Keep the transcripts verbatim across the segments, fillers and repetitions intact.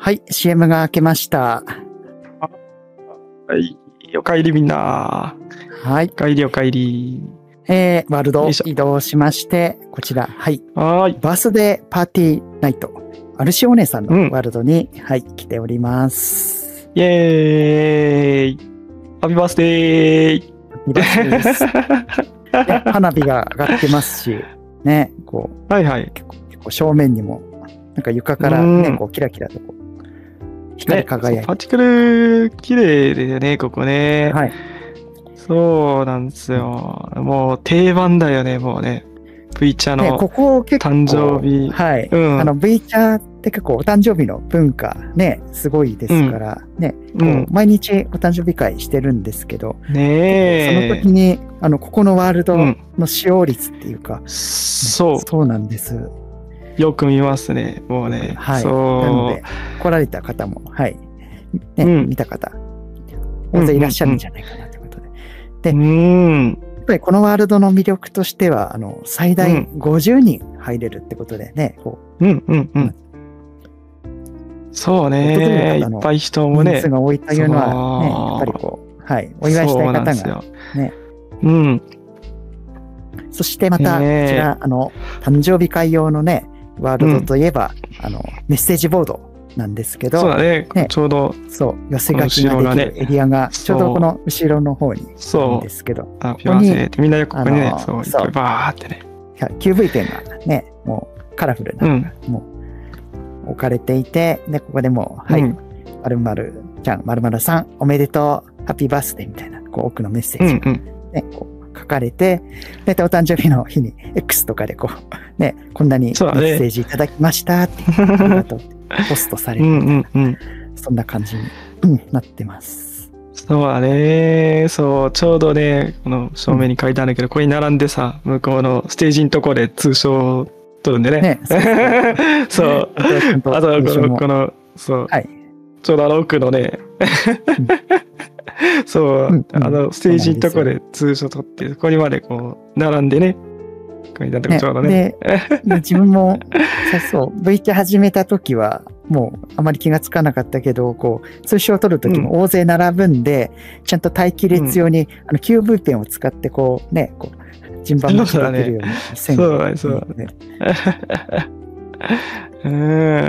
はい、シーエム が開けました。 はい、おかえりみんな。 はい。 おかえりおかえり。 えー、ワールド移動しまして、こちら、はい。 はい。 バースデーパーティーナイト、アルシお姉さんのワールドに、うん、はい、来ております。 イェーイ。ハッピーバースデー。 ハッピーバースデーです。ね、花火が上がってますし、ね、こう、 はいはい。 結構、結構正面にも、なんか床からね、こう、キラキラとこう、光り輝いて、 ね、パーティクル綺麗だよね、ここね。 はい。 そうなんですよ。もう定番だよね、もうね。V チャの誕生日。 はい。 うん、 あの V チャって結構お誕生日の文化ね、すごいですから、うん、ね、こう毎日お誕生日会してるんですけど、 ねその時にあのここのワールドの使用率っていうか、 うんね、そうそうなんです。 よく見ますね、もうね。 はい。 そうなので来られた方も、はい、ね、うん、見た方大勢いらっしゃるんじゃないかなということで。で、 うんやっぱりこのワールドの魅力としては、あの、最大ごじゅうにん入れるってことでね、 こう。うんうんうん。そうね、いっぱい人もね。 人数が多いというのはね、やっぱりこう、はい、お祝いしたい方がね。 うん。 そしてまた、こちら、あの、誕生日会用のね、ワールドといえば、あの、メッセージボードなんですけど、 そうだね、ちょうど、 そう、寄せ書きができるエリアが、ちょうどこの後ろの方にあるんですけど、 ここに、みんなここにね、そう、いっぱいバーってね。 キューブイ ペンがね、もうカラフルな、もう置かれていて、で、ここでもう、はい、まるまるちゃん、まるまるさん、おめでとう、ハッピーバースデーみたいな、こう、多くのメッセージがね、こう、書かれて、大体お誕生日の日に X とかでこう、ね、こんなにメッセージいただきましたって、ありがとうってポストされるみたいな、うんうんうん、そんな感じに、うん、なってます。 そうだね。そう、ちょうどね、この正面に書いてあるけど、うん、ここに並んでさ、向こうのステージのところで通称を取るんでね。ねそう。あと、この、この、そう、はい、ちょうどあの奥のね、うんそう、うん、あの、ステージのところで通称取って、そこにまでこう、並んでね、書いてあるちょうどね。 で、自分も、そう、ブイ チャ始めた時は、もうあまり気がつかなかったけど、こう、通称を取る時も大勢並ぶんで、うん、ちゃんと待機列用に、うん、あの、キューブイ ペンを使って、こう、ね、こう、順番にしていけるように線が、そうだね。そうだね。うん。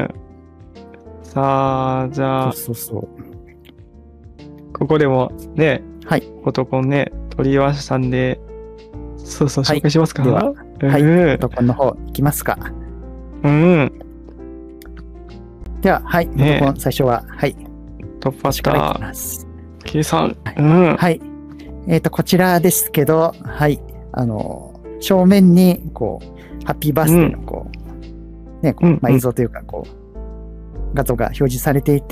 さあ、じゃあ、 そうそうそう。 ここでもね、 はい。 フォトコンね、取りましたんで、そうそう、紹介しますか。 はい、では、うん、はい、フォトコンの方行きますか。 うん。 では、はい、フォトコン最初は、はい。 トップバッター。計算。 はい。うん、はい。えっと、こちらですけど、はい。あの、正面に、こう、ハッピーバースデーの、こう、うん、ね、こう、まあ、映像というか、こう、画像が表示されていて、